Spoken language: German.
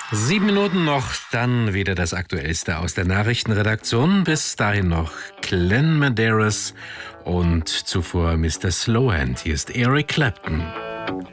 7 Minuten noch, dann wieder das Aktuellste aus der Nachrichtenredaktion. Bis dahin noch Glenn Medeiros und zuvor Mr. Slowhand. Hier ist Eric Clapton.